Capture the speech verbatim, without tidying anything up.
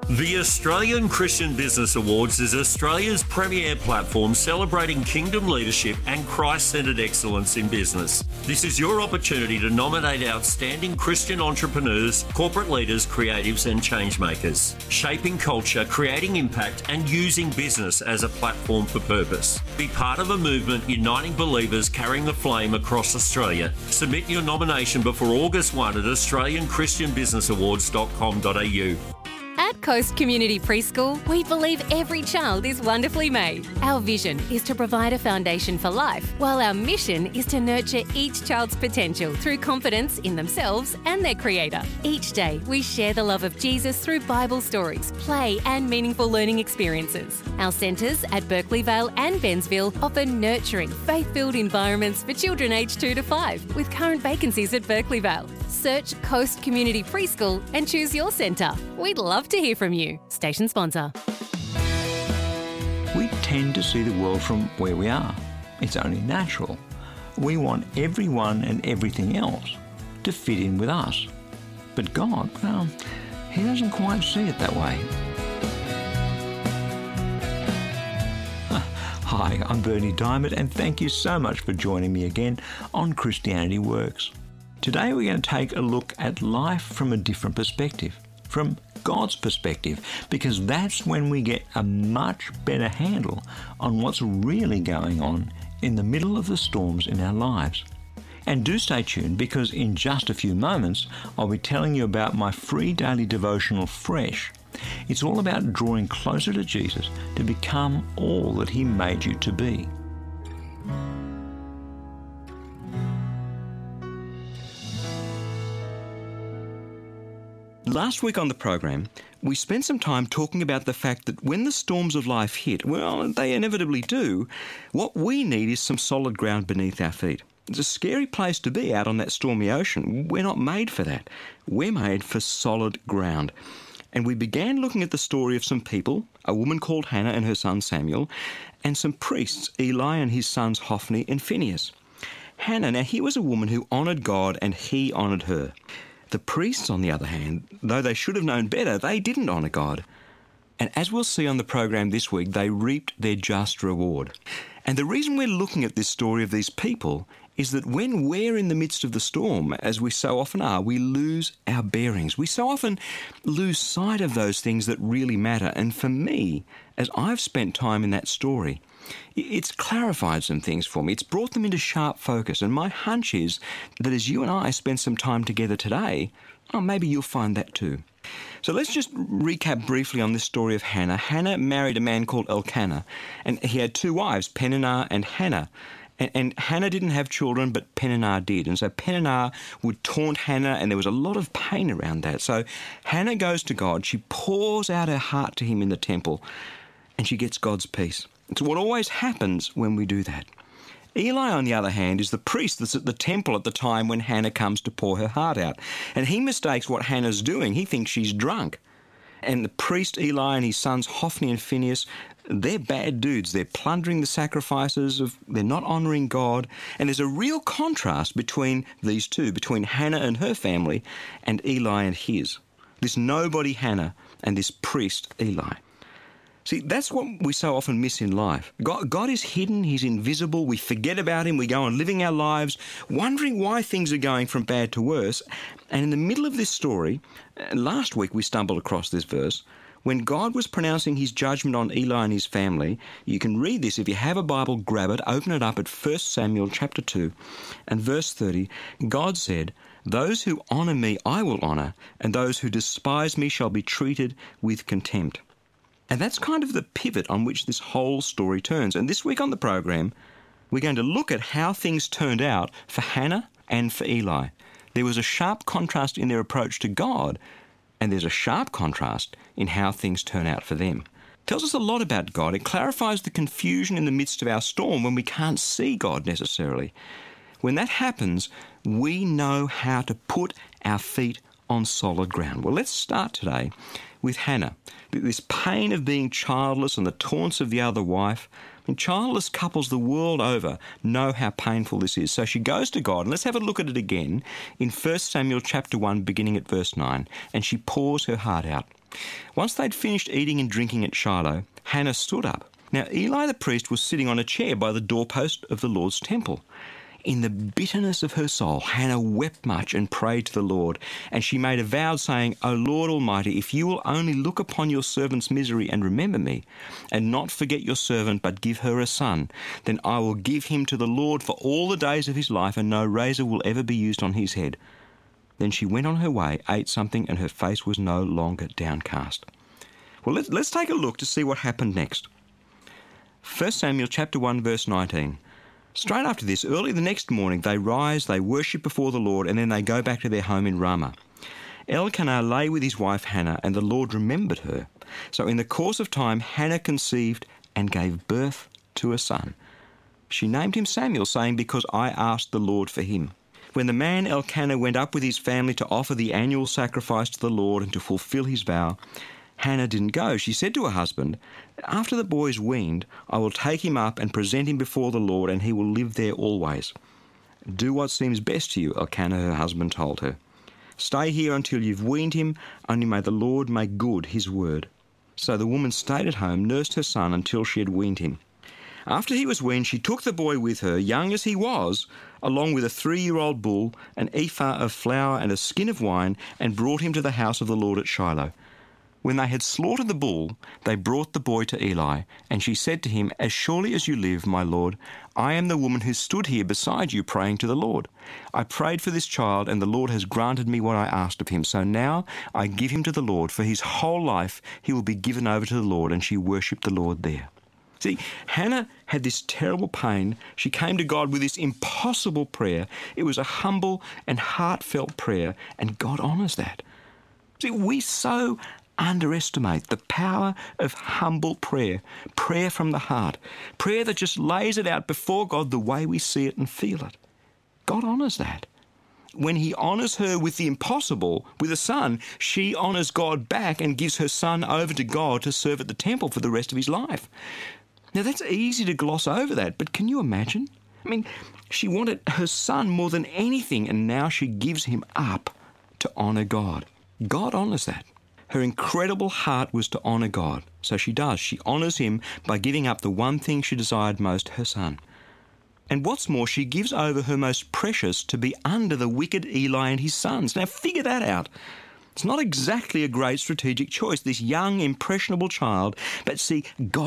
The Australian Christian Business Awards is Australia's premier platform celebrating kingdom leadership and Christ-centred excellence in business. This is your opportunity to nominate outstanding Christian entrepreneurs, corporate leaders, creatives and changemakers, shaping culture, creating impact and using business as a platform for purpose. Be part of a movement uniting believers carrying the flame across Australia. Submit your nomination before August first at australian christian business awards dot com dot a u. At Coast Community Preschool, we believe every child is wonderfully made. Our vision is to provide a foundation for life, while our mission is to nurture each child's potential through confidence in themselves and their Creator. Each day, we share the love of Jesus through Bible stories, play and meaningful learning experiences. Our centres at Berkeley Vale and Bensville offer nurturing, faith-filled environments for children aged two to five, with current vacancies at Berkeley Vale. Search Coast Community Preschool and choose your centre. We'd love to hear from you. Station sponsor. We tend to see the world from where we are. It's only natural. We want everyone and everything else to fit in with us. But God, well, He doesn't quite see it that way. Hi, I'm Bernie Diamond, and thank you so much for joining me again on Christianity Works. Today we're going to take a look at life from a different perspective, from God's perspective, because that's when we get a much better handle on what's really going on in the middle of the storms in our lives. And do stay tuned, because in just a few moments I'll be telling you about my free daily devotional, Fresh. It's all about drawing closer to Jesus to become all that He made you to be. Last week on the program, we spent some time talking about the fact that when the storms of life hit, well, they inevitably do, what we need is some solid ground beneath our feet. It's a scary place to be out on that stormy ocean. We're not made for that. We're made for solid ground. And we began looking at the story of some people, a woman called Hannah and her son Samuel, and some priests, Eli and his sons Hophni and Phinehas. Hannah, now, here was a woman who honoured God and He honoured her. The priests, on the other hand, though they should have known better, they didn't honour God. And as we'll see on the program this week, they reaped their just reward. And the reason we're looking at this story of these people is that when we're in the midst of the storm, as we so often are, we lose our bearings. We so often lose sight of those things that really matter. And for me, as I've spent time in that story, it's clarified some things for me. It's brought them into sharp focus. And my hunch is that as you and I spend some time together today, oh, maybe you'll find that too. So let's just recap briefly on this story of Hannah. Hannah married a man called Elkanah, and he had two wives, Peninnah and Hannah. And, and Hannah didn't have children, but Peninnah did. And so Peninnah would taunt Hannah, and there was a lot of pain around that. So Hannah goes to God. She pours out her heart to Him in the temple, and she gets God's peace. It's what always happens when we do that. Eli, on the other hand, is the priest that's at the temple at the time when Hannah comes to pour her heart out. And he mistakes what Hannah's doing. He thinks she's drunk. And the priest Eli and his sons Hophni and Phinehas, they're bad dudes. They're plundering the sacrifices. Of, they're not honouring God. And there's a real contrast between these two, between Hannah and her family and Eli and his. This nobody Hannah and this priest Eli. See, that's what we so often miss in life. God, God is hidden, He's invisible, we forget about Him, we go on living our lives, wondering why things are going from bad to worse. And in the middle of this story, last week we stumbled across this verse, when God was pronouncing His judgment on Eli and his family. You can read this. If you have a Bible, grab it, open it up at First Samuel chapter two and verse thirty. God said, "Those who honour me I will honour, and those who despise me shall be treated with contempt." And that's kind of the pivot on which this whole story turns. And this week on the program, we're going to look at how things turned out for Hannah and for Eli. There was a sharp contrast in their approach to God, and there's a sharp contrast in how things turn out for them. It tells us a lot about God. It clarifies the confusion in the midst of our storm when we can't see God necessarily. When that happens, we know how to put our feet on solid ground? Well, let's start today with Hannah. This pain of being childless and the taunts of the other wife. I mean, childless couples the world over know how painful this is. So she goes to God, and let's have a look at it again in First Samuel chapter one, beginning at verse nine, and she pours her heart out. Once they'd finished eating and drinking at Shiloh, Hannah stood up. Now Eli the priest was sitting on a chair by the doorpost of the Lord's temple. In the bitterness of her soul, Hannah wept much and prayed to the Lord, and she made a vow, saying, O Lord Almighty, if you will only look upon your servant's misery and remember me, and not forget your servant, but give her a son, then I will give him to the Lord for all the days of his life, and no razor will ever be used on his head. Then she went on her way, ate something, and her face was no longer downcast. Well, let's, let's take a look to see what happened next. First Samuel chapter one, verse nineteen. Straight after this, early the next morning, they rise, they worship before the Lord, and then they go back to their home in Ramah. Elkanah lay with his wife Hannah, and the Lord remembered her. So in the course of time, Hannah conceived and gave birth to a son. She named him Samuel, saying, Because I asked the Lord for him. When the man Elkanah went up with his family to offer the annual sacrifice to the Lord and to fulfill his vow, Hannah didn't go. She said to her husband, After the boy is weaned, I will take him up and present him before the Lord, and he will live there always. Do what seems best to you, Elkanah, her husband, told her. Stay here until you've weaned him, only may the Lord make good his word. So the woman stayed at home, nursed her son until she had weaned him. After he was weaned, she took the boy with her, young as he was, along with a three-year-old bull, an ephah of flour and a skin of wine, and brought him to the house of the Lord at Shiloh. When they had slaughtered the bull, they brought the boy to Eli, and she said to him, As surely as you live, my lord, I am the woman who stood here beside you praying to the Lord. I prayed for this child, and the Lord has granted me what I asked of him. So now I give him to the Lord. For his whole life he will be given over to the Lord. And she worshipped the Lord there. See, Hannah had this terrible pain. She came to God with this impossible prayer. It was a humble and heartfelt prayer, and God honours that. See, we so underestimate the power of humble prayer, prayer from the heart, prayer that just lays it out before God the way we see it and feel it. God honours that. When he honours her with the impossible, with a son, she honours God back and gives her son over to God to serve at the temple for the rest of his life. Now that's easy to gloss over that, but can you imagine? I mean, she wanted her son more than anything, and now she gives him up to honour God. God honours that. Her incredible heart was to honour God. So she does. She honours him by giving up the one thing she desired most, her son. And what's more, she gives over her most precious to be under the wicked Eli and his sons. Now figure that out. It's not exactly a great strategic choice, this young, impressionable child, but see, God